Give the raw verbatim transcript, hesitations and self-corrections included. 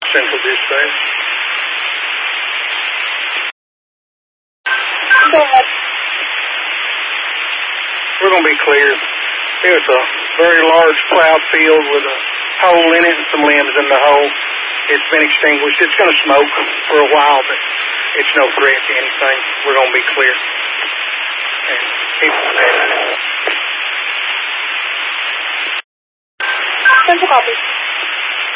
Central Dispatch. We're going to be clear. It was a very large plowed field with a hole in it and some limbs in the hole. It's been extinguished. It's going to smoke for a while, but it's no threat to anything. We're going to be clear. And keep